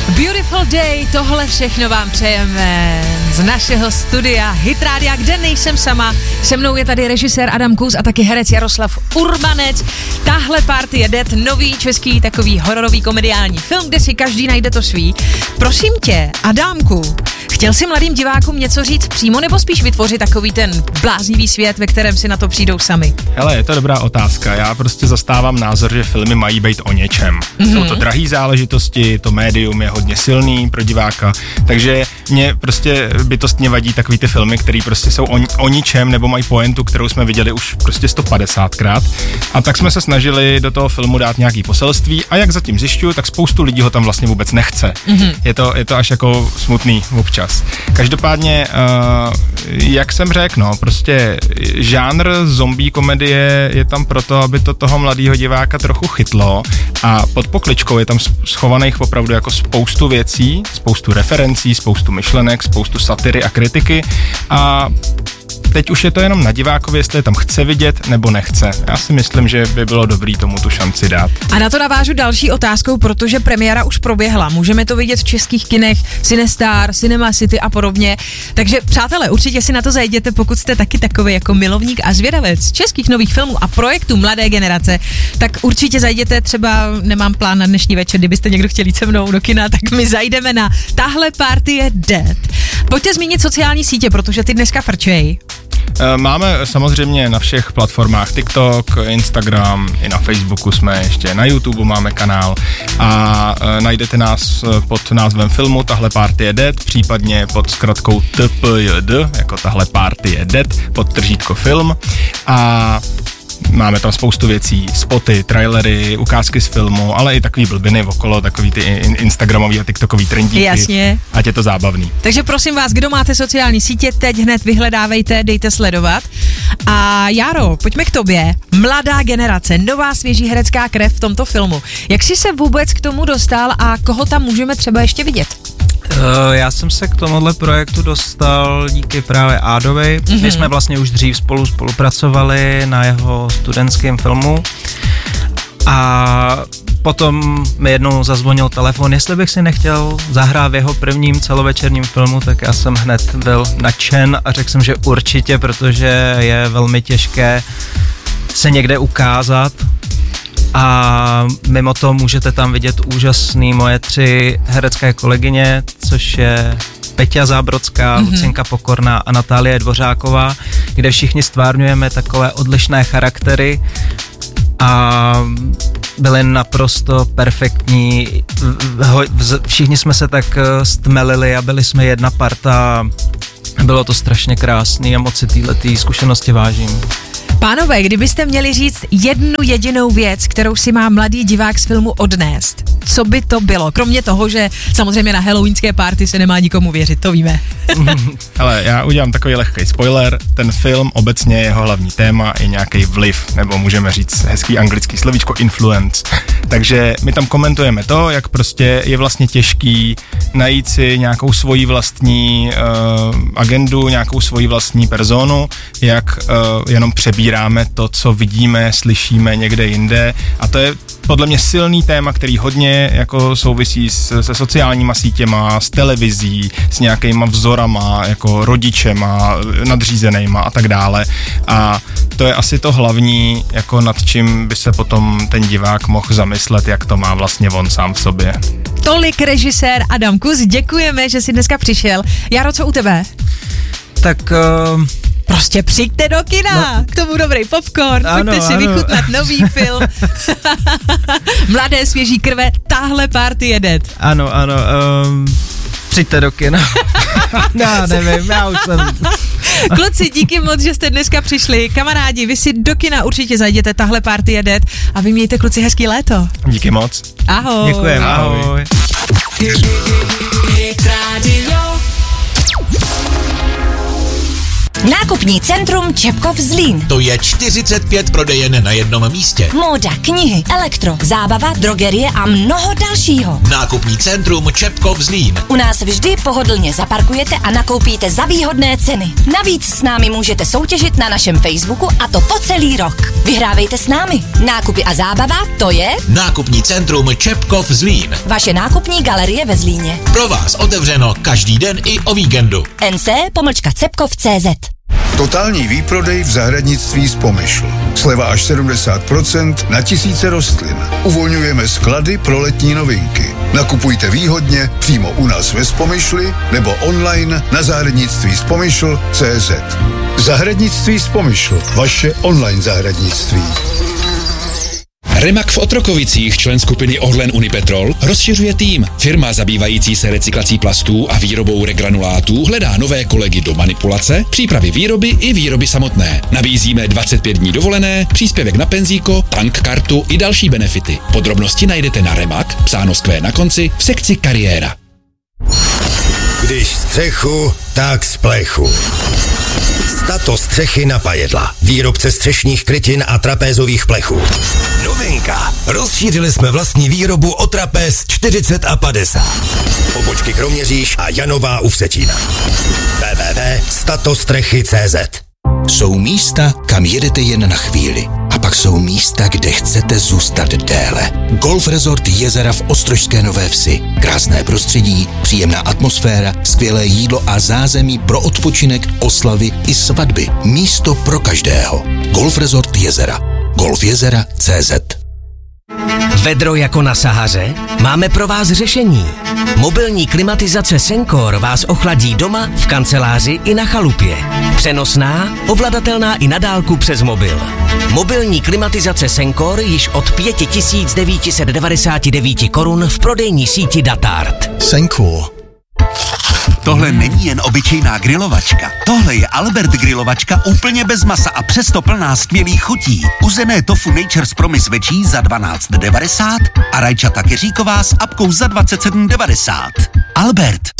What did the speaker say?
Beautiful day, tohle všechno vám přejeme z našeho studia Hit Rádia, kde nejsem sama. Se mnou je tady režisér Adam Kus a taky herec Jaroslav Urbanec. Tahle party je Dead, nový český takový hororový komediální film, kde si každý najde to svý. Prosím tě, Adámku, chtěl jsi mladým divákům něco říct přímo nebo spíš vytvořit takový ten bláznivý svět, ve kterém si na to přijdou sami? Hele, je to dobrá otázka. Já prostě zastávám názor, že filmy mají být o něčem. Jsou to drahý záležitosti, to médium je hodně silný pro diváka, takže mě prostě bytostně vadí takový ty filmy, které prostě jsou o ničem nebo mají pointu, kterou jsme viděli už prostě 150krát. A tak jsme se snažili do toho filmu dát nějaký poselství a jak zatím zjišťuju, tak spoustu lidí ho tam vlastně vůbec nechce. Je to až jako smutný občas. Každopádně, jak jsem řekl, no, prostě žánr zombie komedie je tam proto, aby to toho mladého diváka trochu chytlo a pod pokličkou je tam schovaných opravdu jako spoustu věcí, spoustu referencí, spoustu myšlenek, spoustu satiry a kritiky a teď už je to jenom na divákovi, jestli je tam chce vidět nebo nechce. Já si myslím, že by bylo dobrý tomu tu šanci dát. A na to navážu další otázkou, protože premiéra už proběhla. Můžeme to vidět v českých kinech, Cinestar, Cinema City a podobně. Takže přátelé, určitě si na to zajděte, pokud jste taky takový jako milovník a zvědavec českých nových filmů a projektů mladé generace, tak určitě zajděte, třeba nemám plán na dnešní večer, kdybyste někdo chtěl jít se mnou do kina, tak my zajdeme na Tahle party je Dead. Pojďte zmínit sociální sítě, protože ty dneska frčej. Máme samozřejmě na všech platformách TikTok, Instagram, i na Facebooku jsme ještě, na YouTube máme kanál a najdete nás pod názvem filmu Tahle party je Dead, případně pod zkratkou TPJD, jako Tahle party je Dead, podtržítko film a máme tam spoustu věcí, spoty, trailery, ukázky z filmu, ale i takový blbiny okolo, takový ty instagramový a tiktokový trendíky. Jasně. Ať je to zábavný. Takže prosím vás, kdo máte sociální sítě, teď hned vyhledávejte, dejte sledovat. A Járo, pojďme k tobě. Mladá generace, nová svěží herecká krev v tomto filmu. Jak jsi se vůbec k tomu dostal a koho tam můžeme třeba ještě vidět? Já jsem se k tomuhle projektu dostal díky právě Ádovi. My jsme vlastně už dřív spolupracovali na jeho studentském filmu a potom mi jednou zazvonil telefon, jestli bych si nechtěl zahrát v jeho prvním celovečerním filmu, tak já jsem hned byl nadšen a řekl jsem, že určitě, protože je velmi těžké se někde ukázat. A mimo to můžete tam vidět úžasný moje 3 herecké kolegyně, což je Peťa Zábrodská, Lucinka Pokorná a Natálie Dvořáková, kde všichni stvárňujeme takové odlišné charaktery a byli naprosto perfektní. Všichni jsme se tak stmelili a byli jsme jedna parta. Bylo to strašně krásný a moc si této zkušenosti vážím. Pánové, kdybyste měli říct jednu jedinou věc, kterou si má mladý divák z filmu odnést, co by to bylo? Kromě toho, že samozřejmě na halloweenské party se nemá nikomu věřit, to víme. Ale já udělám takový lehký spoiler. Ten film obecně jeho hlavní téma je nějaký vliv, nebo můžeme říct hezký anglický slovíčko influence. Takže my tam komentujeme to, jak prostě je vlastně těžký najít si nějakou svoji vlastní agendu, nějakou svoji vlastní personu, jak jenom přebíráme to, co vidíme, slyšíme někde jinde a to je podle mě silný téma, který hodně jako souvisí se sociálníma sítěma, s televizí, s nějakýma vzorama, jako rodičema, nadřízenejma a tak dále. A to je asi to hlavní, jako nad čím by se potom ten divák mohl zamyslet, jak to má vlastně on sám v sobě. Tolik režisér Adam Kus, děkujeme, že jsi dneska přišel. Jaro, co u tebe? Tak prostě přijďte do kina, k tomu dobrý popcorn, pojďte si vychutnat nový film. Mladé svěží krve, Tahle party je Dead. Ano, přijďte do kina. Já nevím, já už jsem... Kluci, díky moc, že jste dneska přišli. Kamarádi, vy si do kina určitě zajděte, Tahle party je Dead a vy mějte, kluci, hezký léto. Díky moc. Ahoj. Děkujeme, ahoj. Nákup Nákupní centrum Čepkov Zlín. To je 45 prodejen na jednom místě. Móda, knihy, elektro, zábava, drogerie a mnoho dalšího. Nákupní centrum Čepkov Zlín. U nás vždy pohodlně zaparkujete a nakoupíte za výhodné ceny. Navíc s námi můžete soutěžit na našem Facebooku a to po celý rok. Vyhrávejte s námi. Nákupy a zábava, to je Nákupní centrum Čepkov Zlín. vaše nákupní galerie ve Zlíně. Pro vás otevřeno každý den i o víkendu. nc-cepkov.cz. Totální výprodej v zahradnictví z Pomyšl. Sleva až 70% na tisíce rostlin. Uvolňujeme sklady pro letní novinky. Nakupujte výhodně přímo u nás ve Spomyšli nebo online na zahradnictví.spomyšl.cz. Zahradnictví z Pomyšl. Vaše online zahradnictví. Remak v Otrokovicích, člen skupiny Orlen Unipetrol, rozšiřuje tým. Firma zabývající se recyklací plastů a výrobou regranulátů hledá nové kolegy do manipulace, přípravy výroby i výroby samotné. Nabízíme 25 dní dovolené, příspěvek na penzíko, tank kartu i další benefity. Podrobnosti najdete na Remak, psáno s Q na konci, v sekci kariéra. Když střechu, tak z plechu. Stato střechy na pajedla. Výrobce střešních krytin a trapézových plechů. Novinka. Rozšířili jsme vlastní výrobu o trapéz 40 a 50. Pobočky Kroměříž a Janová u Vsetína. www.statostrechy.cz. Jsou místa, kam jedete jen na chvíli. A pak jsou místa, kde chcete zůstat déle. Golf Resort Jezera v Ostrožské Nové Vsi. Krásné prostředí, příjemná atmosféra, skvělé jídlo a zázemí pro odpočinek, oslavy i svatby. Místo pro každého. Golf Resort Jezera. golfjezera.cz. Vedro jako na Sahaře? Máme pro vás řešení. Mobilní klimatizace Sencor vás ochladí doma, v kanceláři i na chalupě. Přenosná, ovladatelná i na dálku přes mobil. Mobilní klimatizace Sencor již od 5999 korun v prodejní síti Datart. Sencor. Tohle není jen obyčejná grilovačka. Tohle je Albert grilovačka úplně bez masa a přesto plná skvělých chutí. Uzené tofu Nature's Promise večí za 12,90 a rajčata keříková s apkou za 27,90. Albert.